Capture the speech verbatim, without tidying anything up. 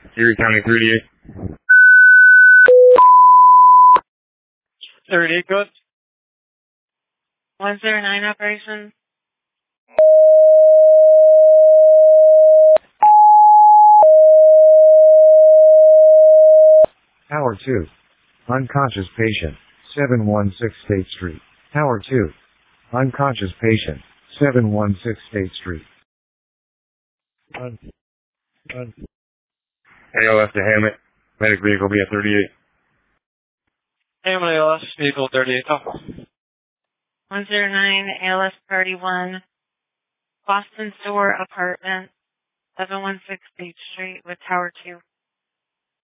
Erie County thirty-eight. thirty-eight, good. one zero nine operation. Tower two. Unconscious patient, seven one six State Street. Tower two. Unconscious patient, seven one six State Street. Done. Done. A L S to Hammett. Medic vehicle be at thirty-eight. Hammond A L S, vehicle thirty-eight, oh. one zero nine A L S Party one. Boston Store Apartment, seven one six Beach Street with Tower two.